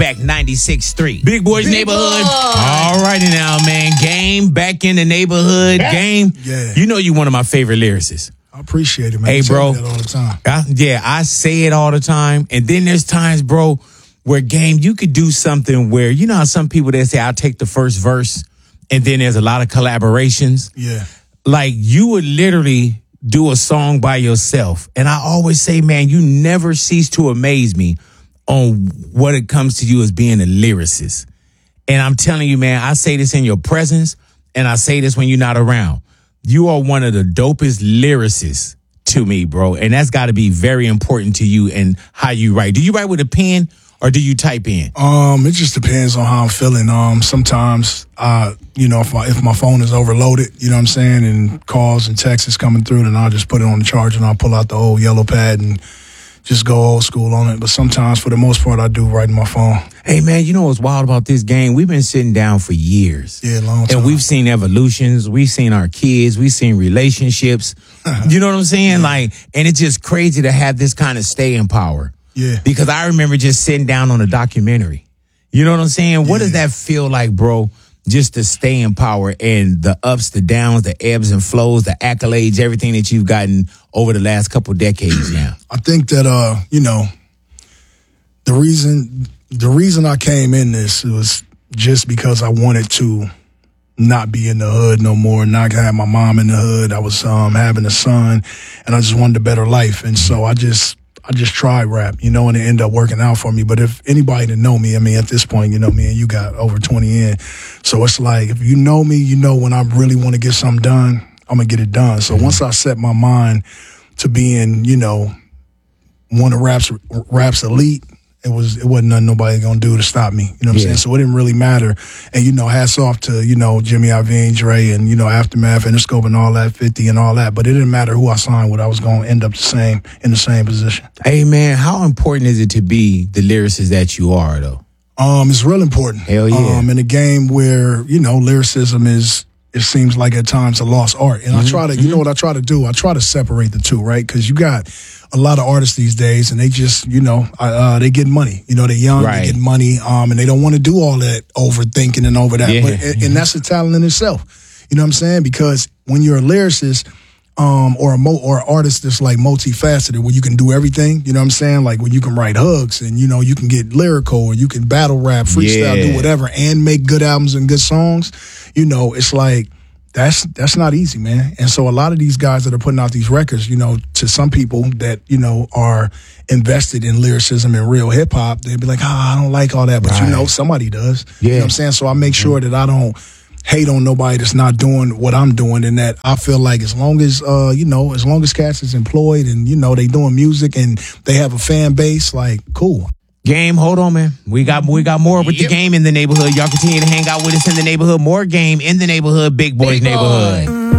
Back 96.3. Big Boys Neighborhood. All righty now, man. Game back in the neighborhood. Game. Yeah. You know you one of my favorite lyricists. I appreciate it, man. Hey, You tell bro. me that all the time. I say it all the time. And then there's times, bro, where Game, you could do something where, you know how some people, they say, I'll take the first verse, and then there's a lot of collaborations. Yeah. Like, you would literally do a song by yourself. And I always say, man, you never cease to amaze me on what it comes to you as being a lyricist. And I'm telling you, man, I say this in your presence, and I say this when you're not around. You are one of the dopest lyricists to me, bro. And that's got to be very important to you and how you write. Do you write with a pen or do you type in? It just depends on how I'm feeling. Sometimes, if my phone is overloaded, you know what I'm saying, and calls and texts coming through, then I'll just put it on the charger and I'll pull out the old yellow pad and just go old school on it. But sometimes, for the most part, I do write in my phone. Hey, man, you know what's wild about this game? We've been sitting down for years. Yeah, long time. And we've seen evolutions. We've seen our kids. We've seen relationships. You know what I'm saying? Yeah. And it's just crazy to have this kind of staying power. Yeah. Because I remember just sitting down on a documentary. You know what I'm saying? What does that feel like, bro? Just to stay in power and the ups, the downs, the ebbs and flows, the accolades, everything that you've gotten over the last couple decades now. I think that the reason I came in this was just because I wanted to not be in the hood no more, not have my mom in the hood. I was having a son, and I just wanted a better life, and so I just tried rap, and it ended up working out for me. But if anybody that know me, at this point, me and you got over 20 in. So it's like, if you know me, when I really want to get something done, I'm going to get it done. So once I set my mind to being, one of rap's elite, it wasn't nothing nobody gonna do to stop me. You know what I'm saying? So it didn't really matter. And, hats off to, Jimmy Iovine, Dre, and, Aftermath, Interscope, and all that, 50 and all that. But it didn't matter who I signed with. I was gonna end up in the same position. Hey, man, how important is it to be the lyricist that you are, though? It's real important. Hell yeah. In a game where, lyricism is, it seems like at times a lost art. And I try to, you know what I try to do? I try to separate the two, right? Because you got a lot of artists these days, and they just, they get money. They're young, right. They get money, and they don't want to do all that overthinking and over that. Yeah. But, and that's a talent in itself. You know what I'm saying? Because when you're a lyricist, or an artist that's like multifaceted, where you can do everything, you know what I'm saying? Like when you can write hooks, and you can get lyrical, or you can battle rap, freestyle, do whatever, and make good albums and good songs. It's like that's not easy, man. And so a lot of these guys that are putting out these records, to some people that are invested in lyricism and real hip hop, they'd be like, I don't like all that, but somebody does. Yeah. You know what I'm saying? So I make sure that I don't hate on nobody that's not doing what I'm doing, and that I feel like as long as as long as cats is employed and they doing music and they have a fan base, like, cool. Game, hold on, man. We got more with the Game in the neighborhood. Y'all continue to hang out with us in the neighborhood. More Game in the neighborhood. Big Boys Neighborhood.